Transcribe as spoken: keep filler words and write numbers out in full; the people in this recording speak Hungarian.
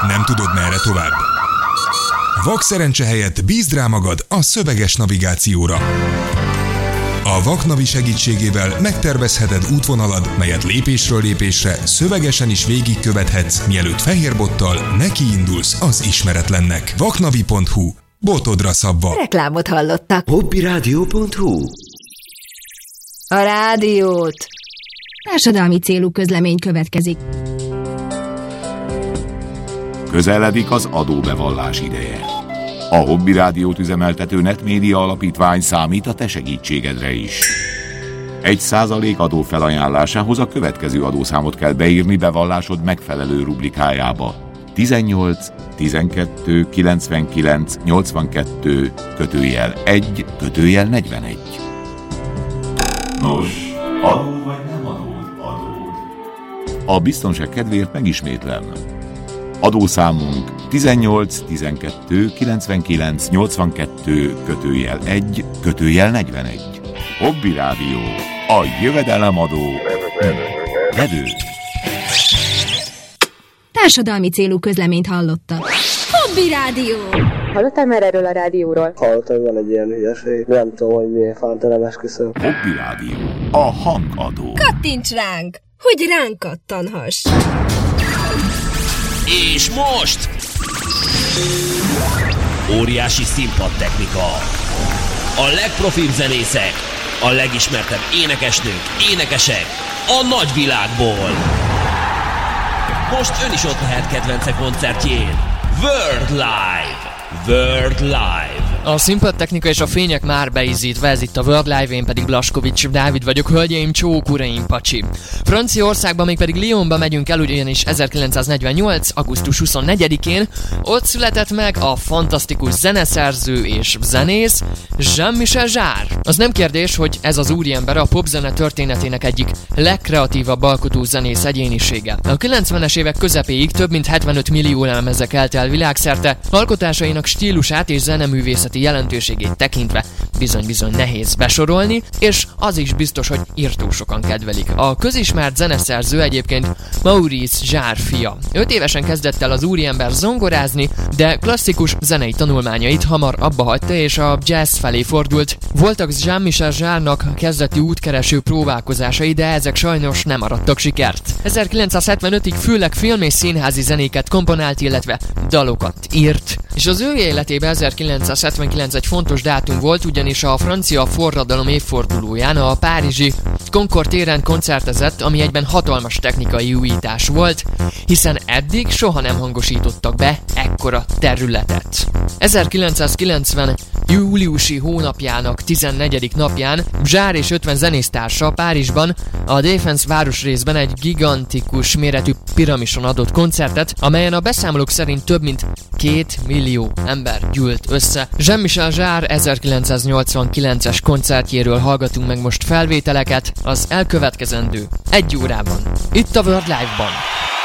Nem tudod, merre tovább? Vak szerencse helyett bízd rá magad a szöveges navigációra. A Vaknavi segítségével megtervezheted útvonalad, melyet lépésről lépésre szövegesen is végigkövethetsz, mielőtt fehérbottal nekiindulsz az ismeretlennek. vaknavi pont hu. Botodra szabva. Reklámot hallottak. hobbyradio pont hu. A rádiót. Társadalmi célú közlemény következik. Közeledik az adóbevallás ideje. A Hobby Rádiót üzemeltető Netmédia Alapítvány számít a te segítségedre is. Egy százalék adó felajánlásához a következő adószámot kell beírni bevallásod megfelelő rubrikájába. tizennyolc tizenkettő kilencvenkilenc nyolcvankettő kötőjel egy kötőjel negyvenegy. Nos, adó vagy nem adód, adód. A biztonság kedvéért megismétlem. Adószámunk tizennyolc tizenkettő kilencvenkilenc nyolcvankettő kötőjel egy kötőjel negyvenegy. Hobby Rádió, a jövedelemadó vedő. Társadalmi célú közleményt hallottak. Hobby Rádió! Hallottál már erről a rádióról? Hallottam, van egy ilyen hülyeség. Nem tudom, hogy miért fánta, nem esküszöm. Hobby Rádió, a hangadó. Kattints ránk, hogy ránk kattanhass. És most óriási színpadtechnika. A legprofibb zenészek, a legismertebb énekesnők, énekesek a nagyvilágból. Most ön is ott lehet kedvence koncertjén. World Live! World Live! A színpadtechnika és a fények már beizítve, ez itt a World Live, én pedig Blaskovics Dávid vagyok, hölgyeim, csók, uraim, pacsi. Franciaországban még pedig Lyonba megyünk el, ugyanis ezerkilencszáznegyvennyolc. augusztus huszonnegyedikén ott született meg a fantasztikus zeneszerző és zenész Jean-Michel Jarre. Az nem kérdés, hogy ez az úriember a popzene történetének egyik legkreatívabb alkotó zenész egyénisége. A kilencvenes évek közepéig több mint hetvenöt millió lemeze kelt el világszerte, alkotásainak stílusát és zeneművészeti jelentőségét tekintve bizony-bizony nehéz besorolni, és az is biztos, hogy írtó sokan kedvelik. A közismert zeneszerző egyébként Maurice Jarre fia. öt évesen kezdett el az úriember zongorázni, de klasszikus zenei tanulmányait hamar abba hagyta és a jazz felé fordult. Voltak Jean-Michel Jarre-nak kezdeti útkereső próbálkozásai, de ezek sajnos nem arattak sikert. ezerkilencszázhetvenötig főleg film és színházi zenéket komponált, illetve dalokat írt, és az ő életében ezerkilencszázhetvenkilenc egy fontos dátum volt, ugyanis a francia forradalom évfordulóján a párizsi Concorde téren koncertezett, ami egyben hatalmas technikai újítás volt, hiszen eddig soha nem hangosítottak be ekkora területet. ezerkilencszázkilencven júliusi hónapjának tizennegyedik napján Jarre és ötven zenésztársa Párizsban a Défense városrészben egy gigantikus méretű piramison adott koncertet, amelyen a beszámolók szerint több mint két millió ember gyűlt össze. Jean-Michel Jarre ezerkilencszáznyolcvankilences koncertjéről hallgatunk meg most felvételeket az elkövetkezendő egy órában. Itt a World Live-ban.